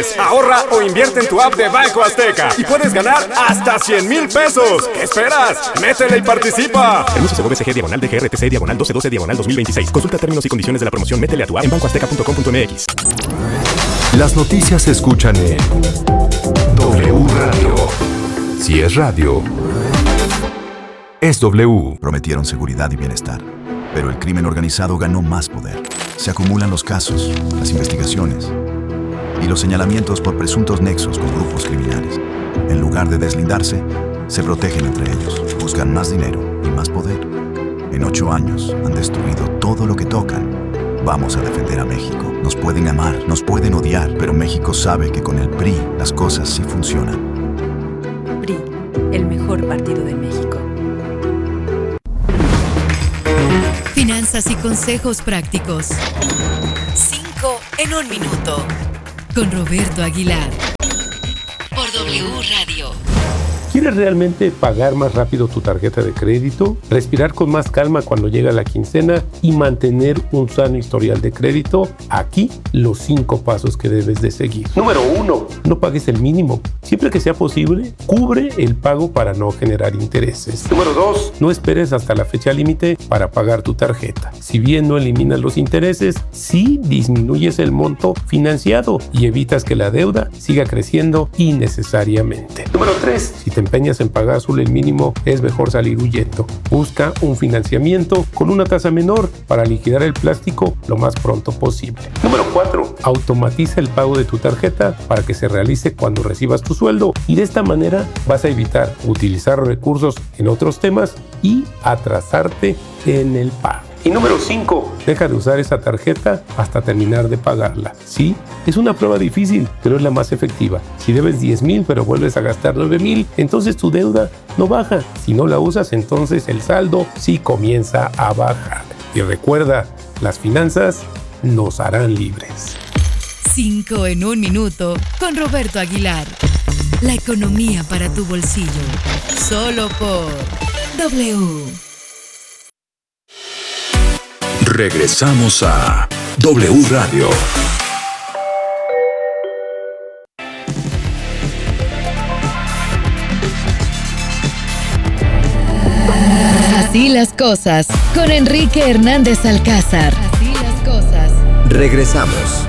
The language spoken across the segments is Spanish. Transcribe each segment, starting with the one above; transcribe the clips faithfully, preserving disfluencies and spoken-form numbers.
es. Ahorra o invierte en tu app de Banco Azteca y puedes ganar hasta cien mil pesos. ¿Qué esperas? Métele y participa. Anuncio C B C G diagonal D G R T C diagonal doce doce diagonal dos mil veintiséis. Consulta términos y condiciones de la promoción. Métele a tu app en banco azteca punto com punto m x. Las noticias se escuchan en W Radio. Si es radio, es W. Prometieron seguridad y bienestar, pero el crimen organizado ganó más poder. Se acumulan los casos, las investigaciones y los señalamientos por presuntos nexos con grupos criminales. En lugar de deslindarse, se protegen entre ellos, buscan más dinero y más poder. En ocho años han destruido todo lo que tocan. Vamos a defender a México. Nos pueden amar, nos pueden odiar, pero México sabe que con el P R I las cosas sí funcionan. P R I, el mejor partido de México. Finanzas y consejos prácticos. Cinco en un minuto. Con Roberto Aguilar. Por W Radio. ¿Quieres realmente pagar más rápido tu tarjeta de crédito? ¿Respirar con más calma cuando llega la quincena y mantener un sano historial de crédito? Aquí los cinco pasos que debes de seguir. Número uno, no pagues el mínimo. Siempre que sea posible, cubre el pago para no generar intereses. Número dos, no esperes hasta la fecha límite para pagar tu tarjeta. Si bien no eliminas los intereses, sí disminuyes el monto financiado y evitas que la deuda siga creciendo innecesariamente. Número tres, si te empeñas en pagar solo el mínimo, es mejor salir huyendo. Busca un financiamiento con una tasa menor para liquidar el plástico lo más pronto posible. Número cuatro, automatiza el pago de tu tarjeta para que se realice cuando recibas tu sueldo y de esta manera vas a evitar utilizar recursos en otros temas y atrasarte en el pago. Y número cinco, deja de usar esa tarjeta hasta terminar de pagarla. Sí, es una prueba difícil, pero es la más efectiva. Si debes diez mil pero vuelves a gastar nueve mil, entonces tu deuda no baja. Si no la usas, entonces el saldo sí comienza a bajar. Y recuerda, las finanzas nos harán libres. Cinco en un minuto con Roberto Aguilar. La economía para tu bolsillo. Solo por W. Regresamos a W Radio. Así las cosas con Enrique Hernández Alcázar. Así las cosas. Regresamos.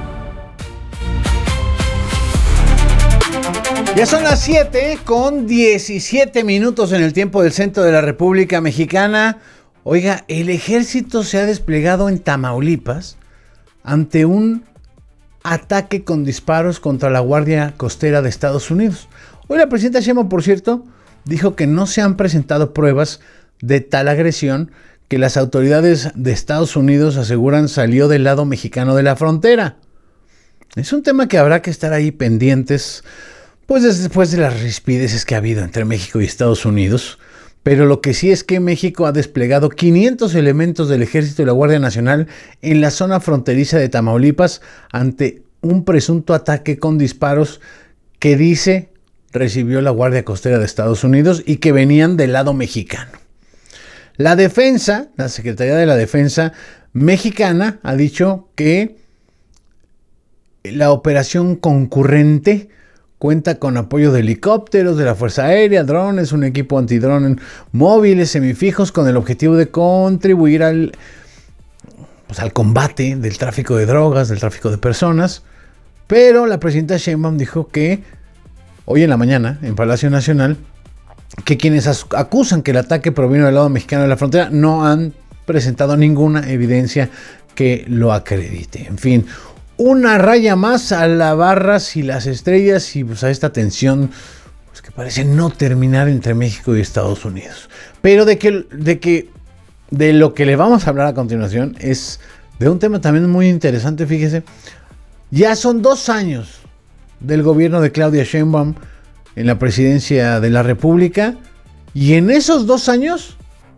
Ya son las siete con diecisiete minutos en el tiempo del centro de la República Mexicana. Oiga, el ejército se ha desplegado en Tamaulipas ante un ataque con disparos contra la Guardia Costera de Estados Unidos. Hoy la presidenta Sheinbaum, por cierto, dijo que no se han presentado pruebas de tal agresión que las autoridades de Estados Unidos aseguran salió del lado mexicano de la frontera. Es un tema que habrá que estar ahí pendientes, pues después de las rispideces que ha habido entre México y Estados Unidos. Pero lo que sí es que México ha desplegado quinientos elementos del Ejército y la Guardia Nacional en la zona fronteriza de Tamaulipas ante un presunto ataque con disparos que dice recibió la Guardia Costera de Estados Unidos y que venían del lado mexicano. La Defensa, la Secretaría de la Defensa mexicana ha dicho que la operación concurrente cuenta con apoyo de helicópteros de la Fuerza Aérea, drones, un equipo antidrón móviles, semifijos, con el objetivo de contribuir al, pues, al combate del tráfico de drogas, del tráfico de personas. Pero la presidenta Sheinbaum dijo que hoy en la mañana, en Palacio Nacional, que quienes acusan que el ataque provino del lado mexicano de la frontera no han presentado ninguna evidencia que lo acredite. En fin, una raya más a las barras y las estrellas y pues a esta tensión pues, que parece no terminar entre México y Estados Unidos. Pero de que, de que de lo que le vamos a hablar a continuación es de un tema también muy interesante, fíjese. Ya son dos años del gobierno de Claudia Sheinbaum en la presidencia de la República y en esos dos años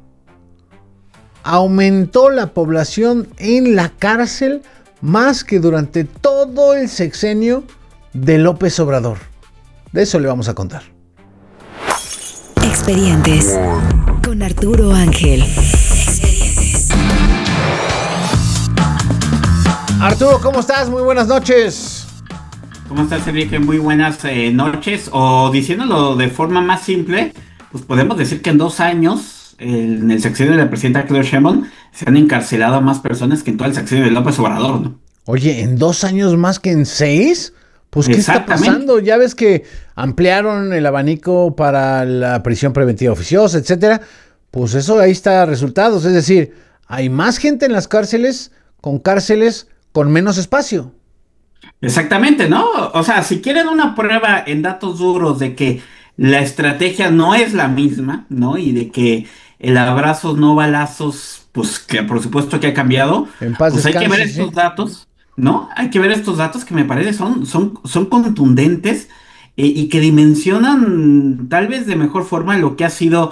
aumentó la población en la cárcel más que durante todo el sexenio de López Obrador. De eso le vamos a contar. Expedientes con Arturo Ángel. Expedientes. Arturo, ¿cómo estás? Muy buenas noches. ¿Cómo estás, Enrique? Muy buenas eh, noches. O diciéndolo de forma más simple, pues podemos decir que en dos años, el, en el sexenio de la presidenta Claudia Sheinbaum, se han encarcelado a más personas que en todo el sexenio de López Obrador, ¿no? Oye, ¿en dos años más que en seis? Pues, ¿qué está pasando? Ya ves que ampliaron el abanico para la prisión preventiva oficiosa, etcétera. Pues eso, ahí está resultados. Es decir, hay más gente en las cárceles, con cárceles con menos espacio. Exactamente, ¿no? O sea, si quieren una prueba en datos duros de que la estrategia no es la misma, ¿no? Y de que el abrazos no balazos, pues que por supuesto que ha cambiado, en paz pues descanse, hay que ver sí. estos datos, ¿no? Hay que ver estos datos que me parece son, son, son contundentes eh, y que dimensionan tal vez de mejor forma lo que ha sido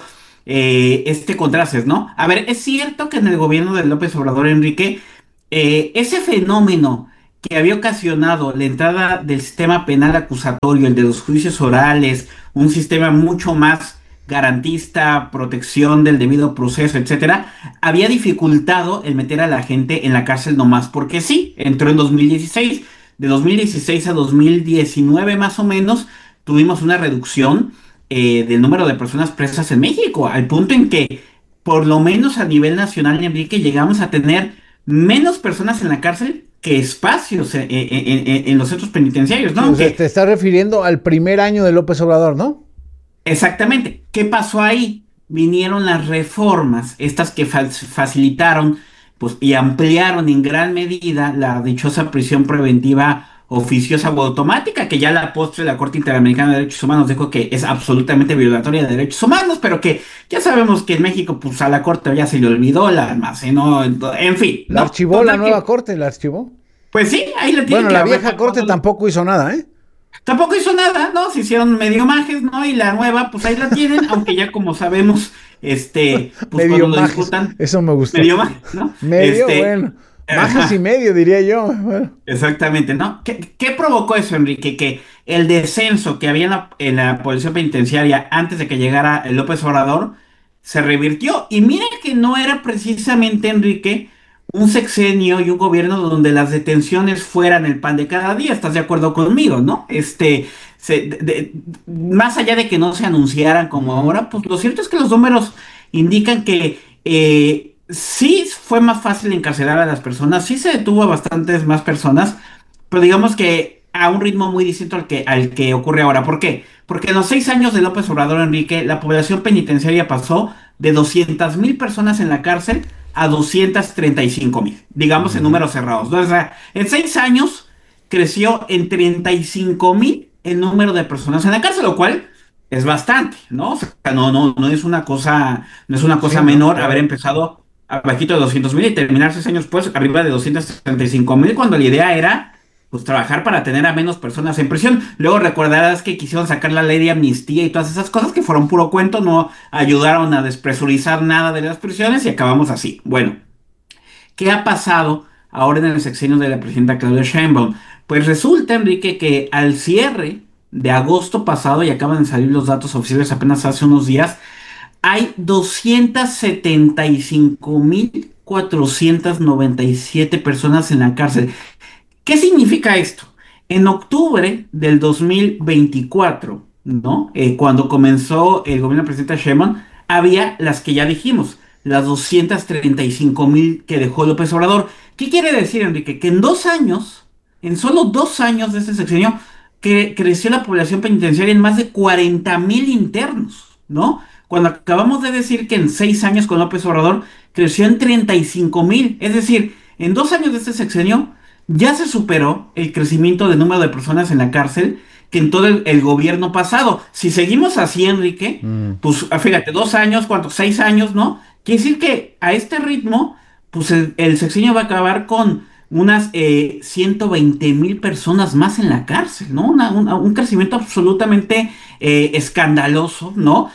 eh, este contraste, ¿no? A ver, es cierto que en el gobierno de López Obrador, Enrique, eh, ese fenómeno que había ocasionado la entrada del sistema penal acusatorio, el de los juicios orales, un sistema mucho más garantista, protección del debido proceso, etcétera, había dificultado el meter a la gente en la cárcel nomás porque sí. Entró en dos mil dieciséis, de dos mil dieciséis a dos mil diecinueve más o menos, tuvimos una reducción eh, del número de personas presas en México, al punto en que, por lo menos a nivel nacional, Enrique, llegamos a tener menos personas en la cárcel que espacios en, en, en, en los centros penitenciarios, ¿no? O sea, te estás refiriendo al primer año de López Obrador, ¿no? Exactamente. ¿Qué pasó ahí? Vinieron las reformas, estas que fa- facilitaron pues, y ampliaron en gran medida la dichosa prisión preventiva oficiosa o automática, que ya la postre la Corte Interamericana de Derechos Humanos dijo que es absolutamente violatoria de derechos humanos, pero que ya sabemos que en México pues a la Corte ya se le olvidó, la almacenó, en fin. La ¿no? archivó Total la nueva que, Corte, la archivó. Pues sí, ahí la tienen. Bueno, la vieja Corte tampoco hizo nada, ¿eh? Tampoco hizo nada, ¿no? Se hicieron medio majes, ¿no? Y la nueva, pues ahí la tienen, aunque ya como sabemos, este, pues medio cuando lo majes, discutan. eso me gustó. Medio majes, ¿no? Medio, este, bueno. Majes y medio, diría yo. Bueno. Exactamente, ¿no? ¿Qué, ¿Qué provocó eso, Enrique? Que el descenso que había en la, en la población penitenciaria antes de que llegara el López Obrador se revirtió. Y mira que no era precisamente, Enrique, un sexenio y un gobierno donde las detenciones fueran el pan de cada día. ¿Estás de acuerdo conmigo, no? Este, se, de, de, más allá de que no se anunciaran como ahora, pues lo cierto es que los números indican que eh, sí fue más fácil encarcelar a las personas, sí se detuvo a bastantes más personas, pero digamos que a un ritmo muy distinto al que, al que ocurre ahora. ¿Por qué? Porque en los seis años de López Obrador, Enrique, la población penitenciaria pasó de doscientas mil personas en la cárcel a doscientas treinta y cinco mil, digamos en números cerrados, ¿no? O sea, en seis años creció en treinta y cinco mil el número de personas en la cárcel, lo cual es bastante, ¿no? O sea, no, no, no es una cosa, no es una cosa sí, menor, ¿no? Haber empezado abajito de doscientos mil y terminar seis años pues arriba de doscientos treinta y cinco mil, cuando la idea era pues trabajar para tener a menos personas en prisión. Luego recordarás que quisieron sacar la ley de amnistía y todas esas cosas que fueron puro cuento, no ayudaron a despresurizar nada de las prisiones y acabamos así. Bueno, ¿qué ha pasado ahora en el sexenio de la presidenta Claudia Sheinbaum? Pues resulta, Enrique, que al cierre de agosto pasado, y acaban de salir los datos oficiales apenas hace unos días, hay doscientas setenta y cinco mil cuatrocientas noventa y siete personas en la cárcel. ¿Qué significa esto? En octubre del dos mil veinticuatro, ¿no? Eh, cuando comenzó el gobierno del presidente Sheinbaum, había las que ya dijimos, las doscientas treinta y cinco mil que dejó López Obrador. ¿Qué quiere decir, Enrique? Que en dos años, en solo dos años de este sexenio, que creció la población penitenciaria en más de cuarenta mil internos, ¿no? Cuando acabamos de decir que en seis años con López Obrador creció en treinta y cinco mil. Es decir, en dos años de este sexenio ya se superó el crecimiento del número de personas en la cárcel que en todo el, el gobierno pasado. Si seguimos así, Enrique, mm. pues fíjate, dos años, ¿cuántos? Seis años, ¿no? Quiere decir que a este ritmo, pues el, el sexenio va a acabar con unas eh, ciento veinte mil personas más en la cárcel, ¿no? Una, una, un crecimiento absolutamente eh, escandaloso, ¿no?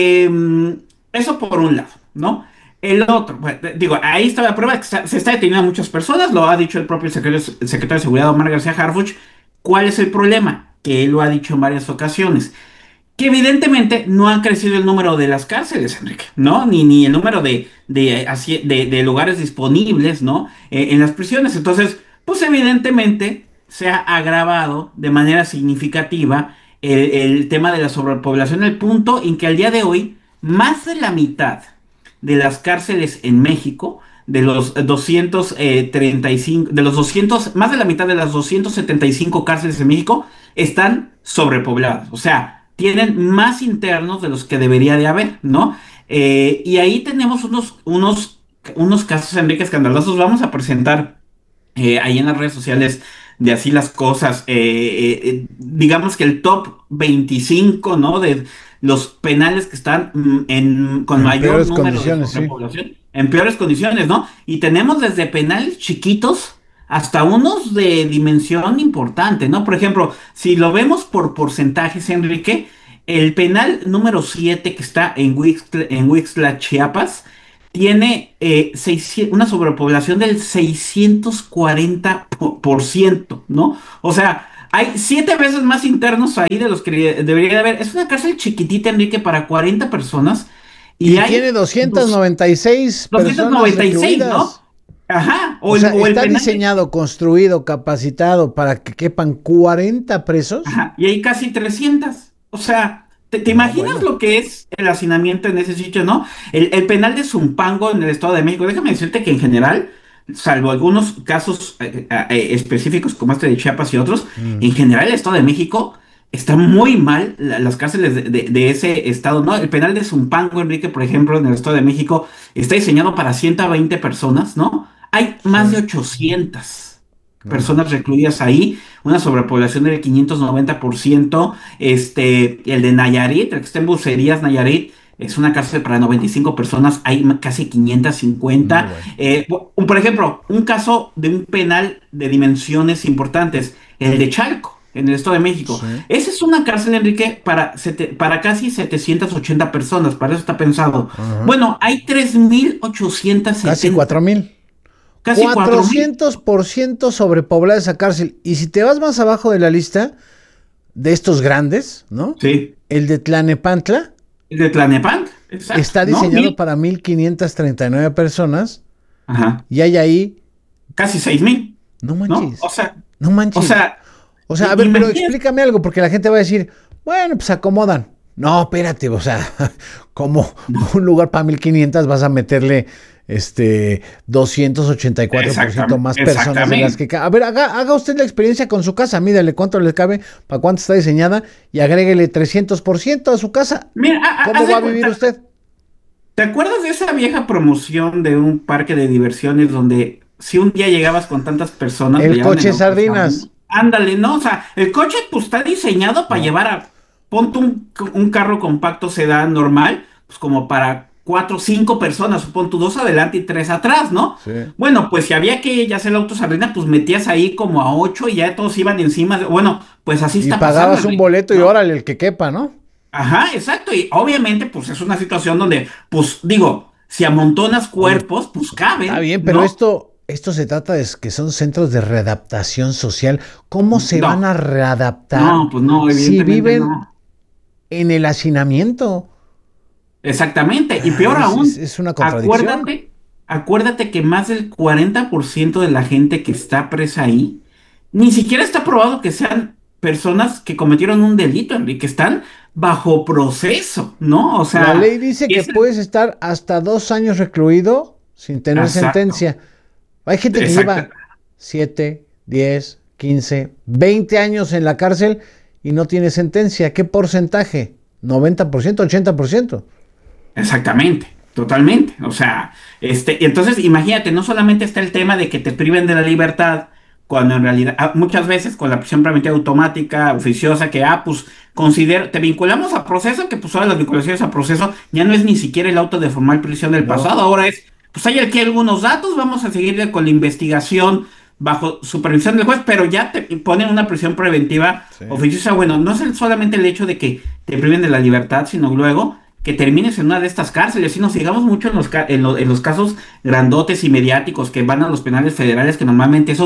Eh, eso por un lado, ¿no? El otro, bueno, digo, ahí está la prueba de que está, se está deteniendo a muchas personas, lo ha dicho el propio secretario, el secretario de Seguridad, Omar García Harfuch. ¿Cuál es el problema? Que él lo ha dicho en varias ocasiones. Que evidentemente no ha crecido el número de las cárceles, Enrique, ¿no? Ni, ni el número de, de, de, de lugares disponibles, ¿no? Eh, en las prisiones. Entonces, pues evidentemente se ha agravado de manera significativa el, el tema de la sobrepoblación, al punto en que al día de hoy más de la mitad de las cárceles en México, de los doscientos treinta y cinco, de los doscientos, más de la mitad de las doscientas setenta y cinco cárceles en México están sobrepobladas. O sea, tienen más internos de los que debería de haber, ¿no? Eh, y ahí tenemos unos, unos, unos casos, Enrique, escandalosos. Vamos a presentar eh, ahí en las redes sociales de Así las Cosas, eh, eh, digamos que el top veinticinco, ¿no? De los penales que están en, con en mayor número de sí. población, en peores condiciones, ¿no? Y tenemos desde penales chiquitos hasta unos de dimensión importante, ¿no? Por ejemplo, si lo vemos por porcentajes, Enrique, el penal número siete que está en Huixtla, en Huixtla, Chiapas, tiene eh, seiscientos, una sobrepoblación del seiscientos cuarenta por ciento, ¿no? O sea, hay siete veces más internos ahí de los que debería de haber. Es una cárcel chiquitita, Enrique, para cuarenta personas. Y, y hay tiene doscientos noventa y seis doscientos noventa y seis, ¿no? Ajá. O, o sea, el, o está penal... diseñado, construido, capacitado para que quepan cuarenta presos. Ajá. Y hay casi trescientos. O sea, ¿te, te imaginas bueno. lo que es el hacinamiento en ese sitio, no? El, el penal de Zumpango en el Estado de México, déjame decirte que en general, salvo algunos casos eh, eh, específicos como este de Chiapas y otros, mm. en general el Estado de México está muy mal, la, las cárceles de, de, de ese estado, ¿no? El penal de Zumpango, Enrique, por ejemplo, en el Estado de México, está diseñado para ciento veinte personas, ¿no? Hay más sí. de ochocientas mm. personas recluidas ahí, una sobrepoblación del quinientos noventa por ciento. Este, el de Nayarit, el que está en Bucerías, Nayarit, es una cárcel para noventa y cinco personas, hay casi quinientas cincuenta. Bueno. Eh, por ejemplo, un caso de un penal de dimensiones importantes, el de Chalco, en el Estado de México. Sí. Esa es una cárcel, Enrique, para, sete, para casi setecientas ochenta personas, para eso está pensado. Uh-huh. Bueno, hay tres mil ochocientos setenta. Casi cuatro mil. Casi cuatrocientos por ciento sobrepoblada esa cárcel. Y si te vas más abajo de la lista de estos grandes, ¿no? Sí. El de Tlalnepantla. El de Tlalnepantla, exacto. Está diseñado ¿no? para mil quinientas treinta y nueve personas. Ajá. Y hay ahí... Casi seis mil. No manches. ¿No? O sea... No manches. O sea... O sea, a ver, pero explícame algo, porque la gente va a decir, bueno, pues acomodan. No, espérate, o sea, como un lugar para mil quinientas vas a meterle este doscientos ochenta y cuatro por ciento más personas de las que cabe. A ver, haga, haga usted la experiencia con su casa, mídale cuánto le cabe, para cuánto está diseñada y agréguele trescientos por ciento a su casa. Mira, ¿cómo va a vivir usted? ¿Te acuerdas de esa vieja promoción de un parque de diversiones donde si un día llegabas con tantas personas... El coche sardinas. Ándale, ¿no? O sea, el coche pues está diseñado para no. llevar a... Ponte un, un carro compacto sedán normal, pues como para cuatro o cinco personas, pon tú dos adelante y tres atrás, ¿no? Sí. Bueno, pues si había que ya hacer el auto sardina, pues metías ahí como a ocho y ya todos iban encima. De, bueno, pues así está pasando. Y pagabas un boleto, ¿no? Y órale, el que quepa, ¿no? Ajá, exacto. Y obviamente, pues es una situación donde, pues digo, si amontonas cuerpos, pues caben. Está bien, pero ¿no? esto... Esto se trata de que son centros de readaptación social. ¿Cómo se no. van a readaptar? No, pues no, evidentemente si viven no. en el hacinamiento. Exactamente, y peor es, aún, es, es una contradicción. Acuérdate, acuérdate que más del cuarenta por ciento de la gente que está presa ahí, ni siquiera está probado que sean personas que cometieron un delito, Enrique, están bajo proceso, ¿no? O sea... La ley dice que es... puedes estar hasta dos años recluido sin tener Exacto. sentencia. Hay gente que Exacto. lleva siete, diez, quince, veinte años en la cárcel y no tiene sentencia. ¿Qué porcentaje? ¿noventa por ciento, ochenta por ciento? Exactamente, totalmente. O sea, este, entonces imagínate, no solamente está el tema de que te priven de la libertad, cuando en realidad, muchas veces con la prisión preventiva automática, oficiosa, que, ah, pues, considera, te vinculamos a proceso, que pues ahora las vinculaciones a proceso ya no es ni siquiera el auto de formal prisión del no. pasado, ahora es... Pues hay aquí algunos datos, vamos a seguir con la investigación bajo supervisión del juez, pero ya te ponen una prisión preventiva sí. oficiosa. Bueno, no es solamente el hecho de que te priven de la libertad, sino luego que termines en una de estas cárceles. Y nos sigamos mucho en los, en, lo, en los casos grandotes y mediáticos que van a los penales federales, que normalmente esos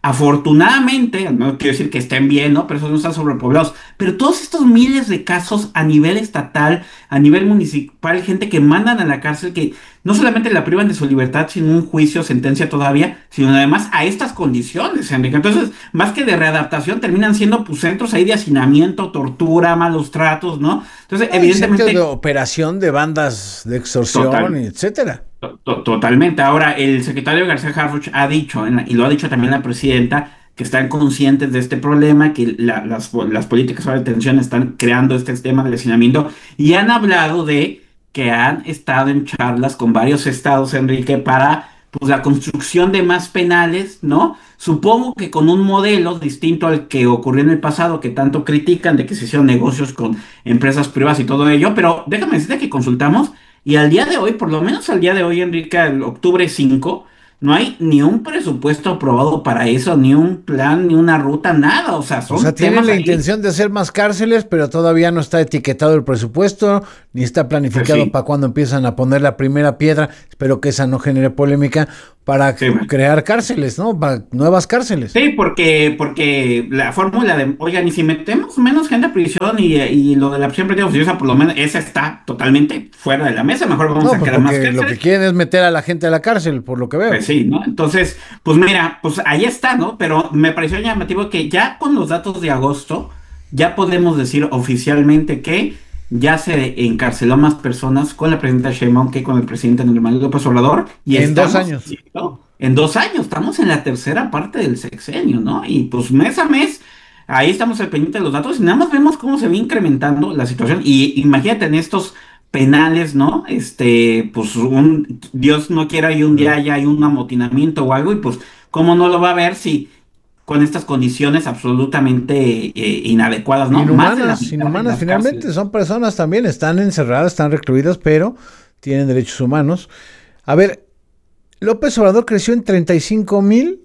Afortunadamente, no quiero decir que estén bien, ¿no? Pero esos no están sobrepoblados. Pero todos estos miles de casos a nivel estatal, a nivel municipal, gente que mandan a la cárcel, que no solamente la privan de su libertad sin un juicio, sentencia todavía, sino además a estas condiciones, Enrique. Entonces, más que de readaptación, terminan siendo pues, centros ahí de hacinamiento, tortura, malos tratos, ¿no? Entonces, Hay evidentemente... centros de operación de bandas de extorsión, Total. etcétera. Totalmente. Ahora, el secretario García Harfuch ha dicho, en la- y lo ha dicho también la presidenta, que están conscientes de este problema, que la- las, las políticas de detención están creando este tema del hacinamiento, y han hablado de que han estado en charlas con varios estados, Enrique, para pues, la construcción de más penales, ¿no? Supongo que con un modelo distinto al que ocurrió en el pasado, que tanto critican de que se hicieron negocios con empresas privadas y todo ello, pero déjame decirte que consultamos. Y al día de hoy, por lo menos al día de hoy, Enrique, el octubre cinco, no hay ni un presupuesto aprobado para eso, ni un plan, ni una ruta, nada. O sea, son O sea, tienen temas la ahí. intención de hacer más cárceles, pero todavía no está etiquetado el presupuesto, ni está planificado Pues sí. para cuando empiezan a poner la primera piedra. Espero que esa no genere polémica para Sí, man. crear cárceles, ¿no? Para nuevas cárceles. Sí, porque, porque la fórmula de, oigan, y si metemos menos gente a prisión y, y lo de la prisión preventiva oficiosa, por lo menos esa está totalmente fuera de la mesa, mejor vamos No, a pues crear más porque lo cárceles. que quieren es meter a la gente a la cárcel, por lo que veo. Pues sí, ¿no? Entonces, pues mira, pues ahí está, ¿no? Pero me pareció llamativo que ya con los datos de agosto, ya podemos decir oficialmente que ya se encarceló más personas con la presidenta Sheinbaum que con el presidente Andrés Manuel López Obrador. Y En dos estamos, años. ¿no? En dos años, estamos en la tercera parte del sexenio, ¿no? Y pues mes a mes, ahí estamos al pendiente de los datos y nada más vemos cómo se va incrementando la situación. Y imagínate en estos penales, ¿no? Este, pues un, Dios no quiera y un día ya hay un amotinamiento o algo y pues, ¿cómo no lo va a ver si con estas condiciones absolutamente eh, inadecuadas, ¿no? Más de la Inhumanas, mitad de inhumanas, las finalmente cárceles. son personas también, están encerradas, están recluidas, pero tienen derechos humanos. A ver, López Obrador creció en treinta y cinco mil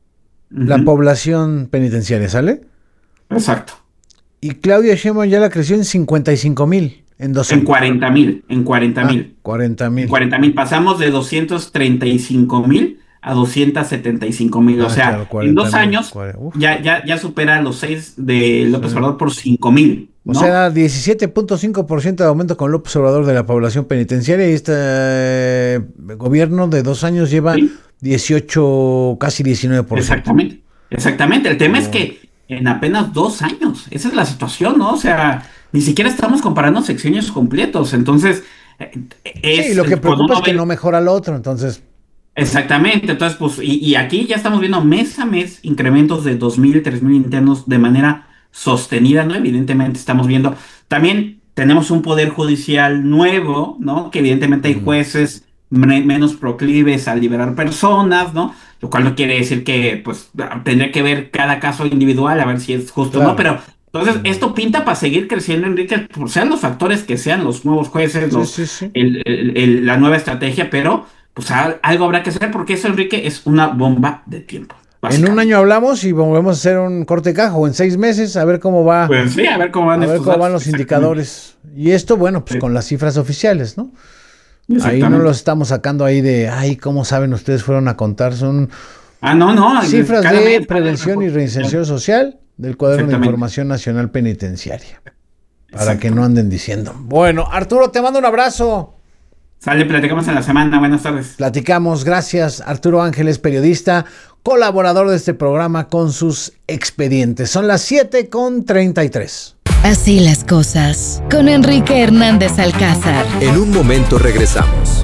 la Ujú. población penitenciaria, ¿sale? Exacto. Y Claudia Sheinbaum ya la creció en cincuenta y cinco mil en dos En años. cuarenta mil, en cuarenta mil. cuarenta mil. cuarenta mil. Pasamos de doscientos treinta y cinco mil a doscientos setenta y cinco mil. Ah, O sea, claro, en cuarenta dos mil, años cuarenta, uf. ya, ya, ya supera los seis de López Sí. Obrador por cinco mil. O ¿no? sea, diecisiete punto cinco por ciento de aumento con López Obrador de la población penitenciaria y este eh, gobierno de dos años lleva Sí. dieciocho, casi diecinueve por ciento. Exactamente. Exactamente. El tema es que en apenas dos años, esa es la situación, ¿no? O sea, ni siquiera estamos comparando sexenios completos. Entonces, eh, es. Sí, lo que cuando preocupa uno es que ve- no mejora lo otro, entonces... Exactamente, entonces pues y, y aquí ya estamos viendo mes a mes incrementos de dos mil, tres mil internos de manera sostenida, ¿no? Evidentemente estamos viendo, también tenemos un poder judicial nuevo, ¿no? Que evidentemente hay jueces me- menos proclives a liberar personas, ¿no? Lo cual no quiere decir que pues tendría que ver cada caso individual a ver si es justo o Claro. no, pero entonces esto pinta para seguir creciendo, Enrique, por sean los factores que sean los nuevos jueces, Sí, los, sí, sí. el- el- el- la nueva estrategia, pero pues al- algo habrá que hacer porque eso, Enrique, es una bomba de tiempo. En un básicamente. año hablamos y volvemos a hacer un corte de caja o en seis meses a ver cómo va, Pues sí, a ver cómo a van ver estos cómo van datos. los indicadores. Y esto, bueno, pues Sí. con las cifras oficiales, ¿no? Ahí Exactamente. no los estamos sacando ahí de, ay, ¿cómo saben ustedes fueron a contar? Son Ah, no, no. cifras cada de mes, cada prevención y reporte. reinserción social del Cuaderno de Exactamente. Información Nacional Penitenciaria. Para Exacto. que no anden diciendo. Bueno, Arturo, te mando un abrazo. Sale, platicamos en la semana. Buenas tardes. Platicamos, gracias. Arturo Ángeles, periodista, colaborador de este programa con sus expedientes. Son las siete con treinta y tres. Así las cosas. Con Enrique Hernández Alcázar. En un momento regresamos.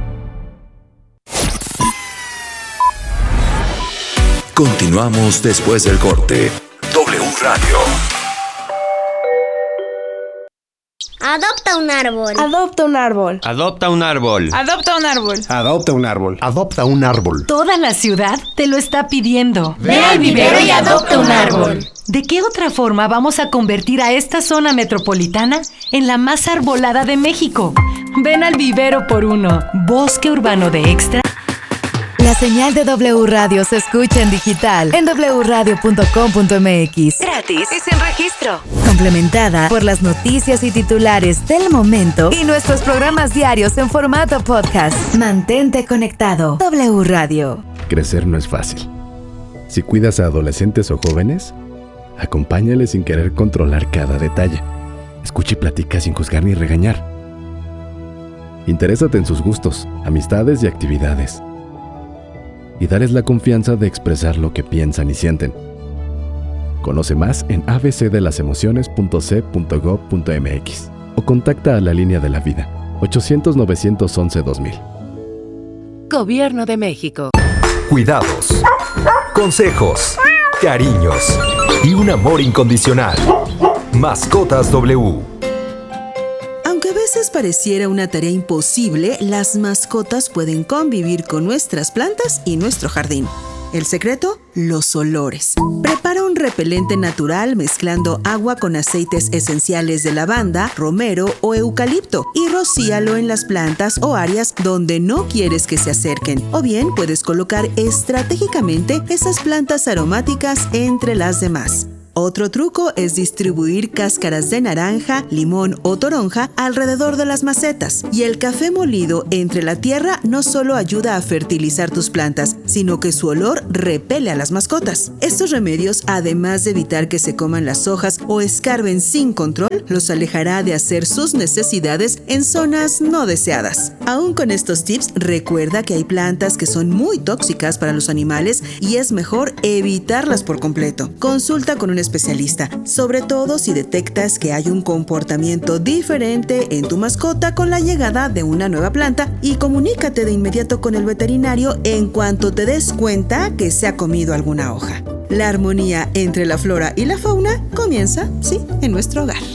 Continuamos después del corte. W Radio. Adopta un árbol. Adopta un árbol. Adopta un árbol. Adopta un árbol. Adopta un árbol. Adopta un árbol. Toda la ciudad te lo está pidiendo. Ve al vivero y adopta un árbol. ¿De qué otra forma vamos a convertir a esta zona metropolitana en la más arbolada de México? Ven al vivero por uno. Bosque Urbano de Extra. La señal de W Radio se escucha en digital en doble u radio punto com punto m x. Gratis y sin registro. Complementada por las noticias y titulares del momento y nuestros programas diarios en formato podcast. Mantente conectado. W Radio. Crecer no es fácil. Si cuidas a adolescentes o jóvenes, acompáñales sin querer controlar cada detalle. Escucha y platica sin juzgar ni regañar. Interésate en sus gustos, amistades y actividades. Y dales la confianza de expresar lo que piensan y sienten. Conoce más en a b c de las emociones punto c punto gob punto m x o contacta a la línea de la vida ochocientos, novecientos once, dos mil. Gobierno de México. Cuidados, consejos, cariños y un amor incondicional. Mascotas W. Aunque a veces pareciera una tarea imposible, las mascotas pueden convivir con nuestras plantas y nuestro jardín. El secreto, los olores. Prepara un repelente natural mezclando agua con aceites esenciales de lavanda, romero o eucalipto y rocíalo en las plantas o áreas donde no quieres que se acerquen. O bien puedes colocar estratégicamente esas plantas aromáticas entre las demás. Otro truco es distribuir cáscaras de naranja, limón o toronja alrededor de las macetas. Y el café molido entre la tierra no solo ayuda a fertilizar tus plantas, sino que su olor repele a las mascotas. Estos remedios, además de evitar que se coman las hojas o escarben sin control, los alejará de hacer sus necesidades en zonas no deseadas. Aún con estos tips, recuerda que hay plantas que son muy tóxicas para los animales y es mejor evitarlas por completo. Consulta con un especialista, sobre todo si detectas que hay un comportamiento diferente en tu mascota con la llegada de una nueva planta, y comunícate de inmediato con el veterinario en cuanto te des cuenta que se ha comido alguna hoja. La armonía entre la flora y la fauna comienza, sí, en nuestro hogar.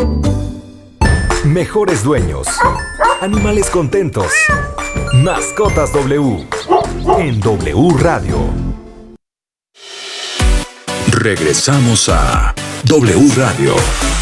Mejores dueños, animales contentos. Mascotas W en W Radio. Regresamos a W Radio.